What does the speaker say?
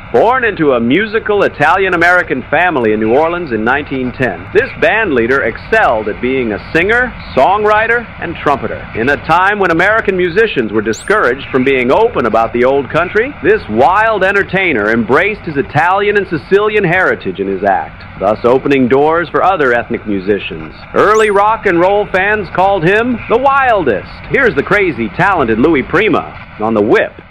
Born into a musical Italian-American family in New Orleans in 1910, this band leader excelled at being a singer, songwriter, and trumpeter. In a time when American musicians were discouraged from being open about the old country, this wild entertainer embraced his Italian and Sicilian heritage in his act, thus opening doors for other ethnic musicians. Early rock and roll fans called him the Wildest. Here's the crazy, talented Louis Prima on The Whip.